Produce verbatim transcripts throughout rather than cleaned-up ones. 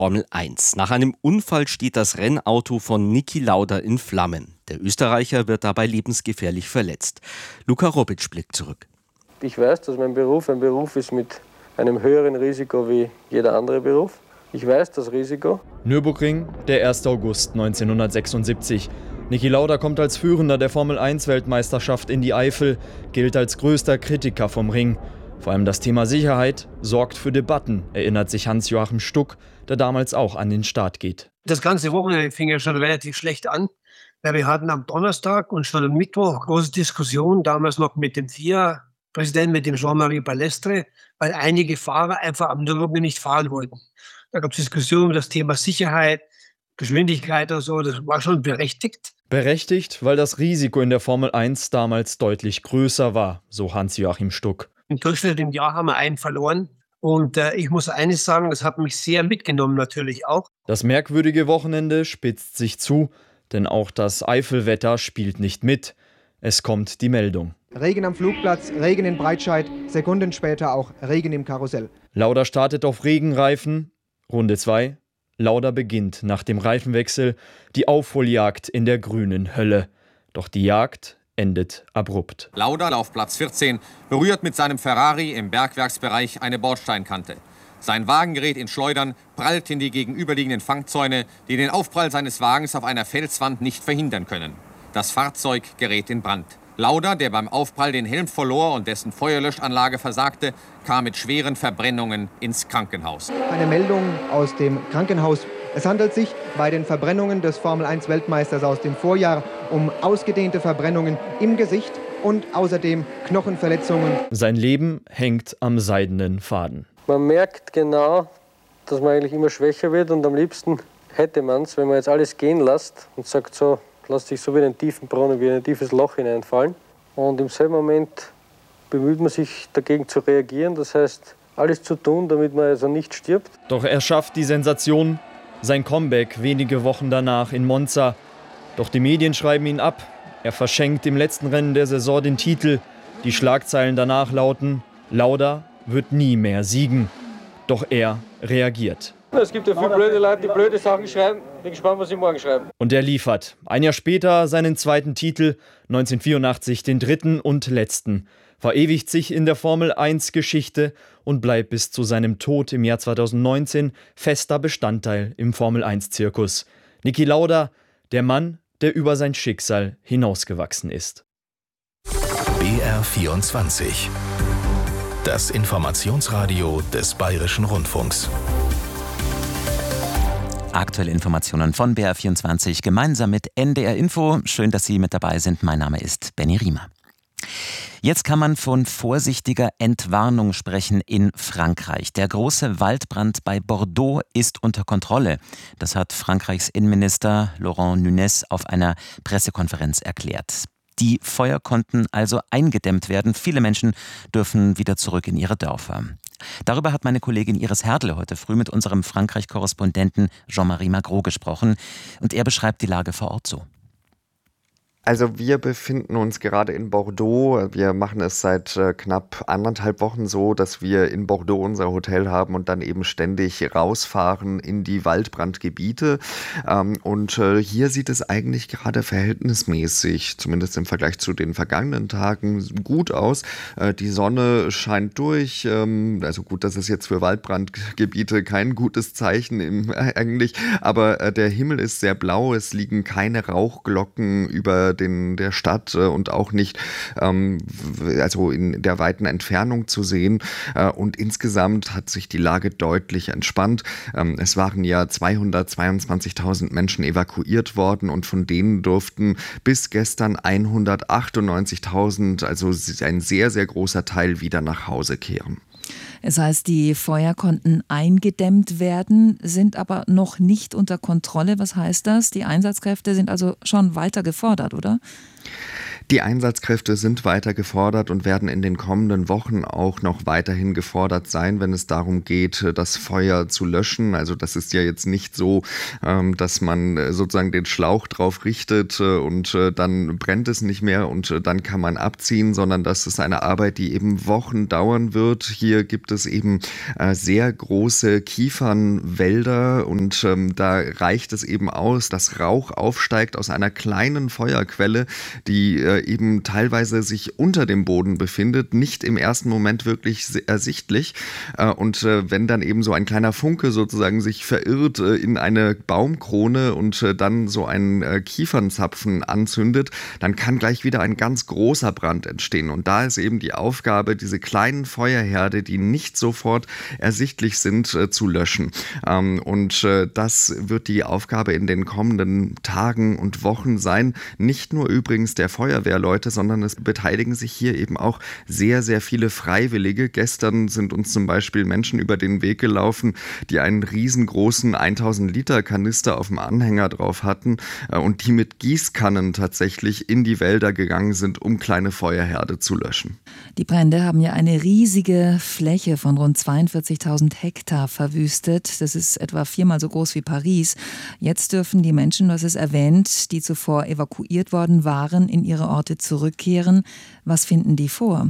Formel eins. Nach einem Unfall steht das Rennauto von Niki Lauda in Flammen. Der Österreicher wird dabei lebensgefährlich verletzt. Luka Robitsch blickt zurück. Ich weiß, dass mein Beruf ein Beruf ist mit einem höheren Risiko wie jeder andere Beruf. Ich weiß das Risiko. Nürburgring, der erster August neunzehnhundertsechsundsiebzig. Niki Lauda kommt als Führender der Formel eins Weltmeisterschaft in die Eifel, gilt als größter Kritiker vom Ring. Vor allem das Thema Sicherheit sorgt für Debatten, erinnert sich Hans-Joachim Stuck, der damals auch an den Start geht. Das ganze Wochenende fing ja schon relativ schlecht an. Weil wir hatten am Donnerstag und schon am Mittwoch große Diskussion, damals noch mit dem F I A-Präsidenten, mit dem Jean-Marie Balestre, weil einige Fahrer einfach am Nürburgring nicht fahren wollten. Da gab es Diskussionen über das Thema Sicherheit, Geschwindigkeit und so, das war schon berechtigt. Berechtigt, weil das Risiko in der Formel eins damals deutlich größer war, so Hans-Joachim Stuck. Im Durchschnitt im Jahr haben wir einen verloren. Und äh, ich muss eines sagen, das hat mich sehr mitgenommen natürlich auch. Das merkwürdige Wochenende spitzt sich zu, denn auch das Eifelwetter spielt nicht mit. Es kommt die Meldung. Regen am Flugplatz, Regen in Breitscheid, Sekunden später auch Regen im Karussell. Lauda startet auf Regenreifen, Runde zwei. Lauda beginnt nach dem Reifenwechsel die Aufholjagd in der grünen Hölle. Doch die Jagd endet abrupt. Lauda auf Platz vierzehn berührt mit seinem Ferrari im Bergwerksbereich eine Bordsteinkante. Sein Wagen gerät in Schleudern, prallt in die gegenüberliegenden Fangzäune, die den Aufprall seines Wagens auf einer Felswand nicht verhindern können. Das Fahrzeug gerät in Brand. Lauda, der beim Aufprall den Helm verlor und dessen Feuerlöschanlage versagte, kam mit schweren Verbrennungen ins Krankenhaus. Eine Meldung aus dem Krankenhaus. Es handelt sich bei den Verbrennungen des Formel eins Weltmeisters aus dem Vorjahr um ausgedehnte Verbrennungen im Gesicht und außerdem Knochenverletzungen. Sein Leben hängt am seidenen Faden. Man merkt genau, dass man eigentlich immer schwächer wird und am liebsten hätte man es, wenn man jetzt alles gehen lässt und sagt so, lass dich so wie in einen tiefen Brunnen, wie in ein tiefes Loch hineinfallen. Und im selben Moment bemüht man sich dagegen zu reagieren, das heißt alles zu tun, damit man also nicht stirbt. Doch er schafft die Sensation, sein Comeback wenige Wochen danach in Monza. Doch die Medien schreiben ihn ab. Er verschenkt im letzten Rennen der Saison den Titel. Die Schlagzeilen danach lauten: Lauda wird nie mehr siegen. Doch er reagiert. Es gibt ja viele blöde Leute, die blöde Sachen schreiben. Bin gespannt, was sie morgen schreiben. Und er liefert. Ein Jahr später seinen zweiten Titel, neunzehnhundertvierundachtzig den dritten und letzten. Verewigt sich in der Formel eins Geschichte und bleibt bis zu seinem Tod im Jahr zweitausendneunzehn fester Bestandteil im Formel eins Zirkus. Niki Lauda, der Mann, der über sein Schicksal hinausgewachsen ist. B R vierundzwanzig. Das Informationsradio des Bayerischen Rundfunks. Aktuelle Informationen von B R vierundzwanzig gemeinsam mit N D R Info. Schön, dass Sie mit dabei sind. Mein Name ist Benny Riemer. Jetzt kann man von vorsichtiger Entwarnung sprechen in Frankreich. Der große Waldbrand bei Bordeaux ist unter Kontrolle. Das hat Frankreichs Innenminister Laurent Nunez auf einer Pressekonferenz erklärt. Die Feuer konnten also eingedämmt werden. Viele Menschen dürfen wieder zurück in ihre Dörfer. Darüber hat meine Kollegin Iris Herdle heute früh mit unserem Frankreich-Korrespondenten Jean-Marie Magro gesprochen. Und er beschreibt die Lage vor Ort so. Also wir befinden uns gerade in Bordeaux. Wir machen es seit äh, knapp anderthalb Wochen so, dass wir in Bordeaux unser Hotel haben und dann eben ständig rausfahren in die Waldbrandgebiete. Ähm, und äh, hier sieht es eigentlich gerade verhältnismäßig, zumindest im Vergleich zu den vergangenen Tagen, gut aus. Äh, die Sonne scheint durch. Ähm, also gut, das ist jetzt für Waldbrandgebiete kein gutes Zeichen im, äh, eigentlich. Aber äh, der Himmel ist sehr blau. Es liegen keine Rauchglocken über Den, der Stadt äh, und auch nicht ähm, also in der weiten Entfernung zu sehen. Äh, und insgesamt hat sich die Lage deutlich entspannt. Ähm, es waren ja zweihundertzweiundzwanzigtausend Menschen evakuiert worden und von denen durften bis gestern hundertachtundneunzigtausend, also ein sehr, sehr großer Teil, wieder nach Hause kehren. Es heißt, die Feuer konnten eingedämmt werden, sind aber noch nicht unter Kontrolle. Was heißt das? Die Einsatzkräfte sind also schon weiter gefordert, oder? Die Einsatzkräfte sind weiter gefordert und werden in den kommenden Wochen auch noch weiterhin gefordert sein, wenn es darum geht, das Feuer zu löschen. Also das ist ja jetzt nicht so, dass man sozusagen den Schlauch drauf richtet und dann brennt es nicht mehr und dann kann man abziehen, sondern das ist eine Arbeit, die eben Wochen dauern wird. Hier gibt es eben sehr große Kiefernwälder und da reicht es eben aus, dass Rauch aufsteigt aus einer kleinen Feuerquelle, die eben teilweise sich unter dem Boden befindet, nicht im ersten Moment wirklich ersichtlich. Und wenn dann eben so ein kleiner Funke sozusagen sich verirrt in eine Baumkrone und dann so einen Kiefernzapfen anzündet, dann kann gleich wieder ein ganz großer Brand entstehen. Und da ist eben die Aufgabe, diese kleinen Feuerherde, die nicht sofort ersichtlich sind, zu löschen. Und das wird die Aufgabe in den kommenden Tagen und Wochen sein. Nicht nur übrigens der Feuerwehrleute, sondern es beteiligen sich hier eben auch sehr, sehr viele Freiwillige. Gestern sind uns zum Beispiel Menschen über den Weg gelaufen, die einen riesengroßen tausend Liter Kanister auf dem Anhänger drauf hatten und die mit Gießkannen tatsächlich in die Wälder gegangen sind, um kleine Feuerherde zu löschen. Die Brände haben ja eine riesige Fläche von rund zweiundvierzigtausend Hektar verwüstet. Das ist etwa viermal so groß wie Paris. Jetzt dürfen die Menschen, du hast es erwähnt, die zuvor evakuiert worden waren, in ihre Orte zurückkehren. Was finden die vor?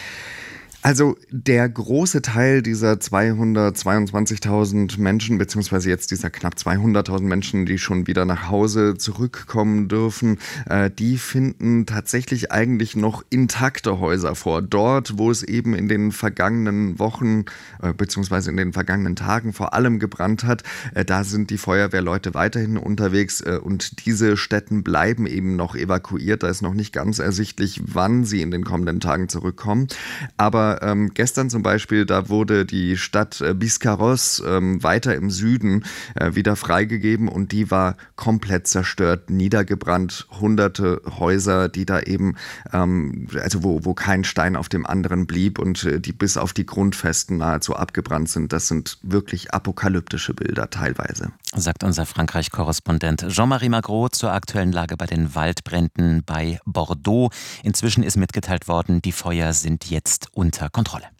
Also der große Teil dieser zweihundertzweiundzwanzigtausend Menschen, beziehungsweise jetzt dieser knapp zweihunderttausend Menschen, die schon wieder nach Hause zurückkommen dürfen, äh, die finden tatsächlich eigentlich noch intakte Häuser vor. Dort, wo es eben in den vergangenen Wochen, äh, beziehungsweise in den vergangenen Tagen vor allem gebrannt hat, äh, da sind die Feuerwehrleute weiterhin unterwegs äh, und diese Stätten bleiben eben noch evakuiert. Da ist noch nicht ganz ersichtlich, wann sie in den kommenden Tagen zurückkommen. Aber Ähm, gestern zum Beispiel, da wurde die Stadt äh, Biscarrosse ähm, weiter im Süden äh, wieder freigegeben und die war komplett zerstört, niedergebrannt. Hunderte Häuser, die da eben, ähm, also wo, wo kein Stein auf dem anderen blieb und äh, die bis auf die Grundfesten nahezu abgebrannt sind. Das sind wirklich apokalyptische Bilder teilweise. Sagt unser Frankreich-Korrespondent Jean-Marie Magro zur aktuellen Lage bei den Waldbränden bei Bordeaux. Inzwischen ist mitgeteilt worden, die Feuer sind jetzt unter Kontrolle.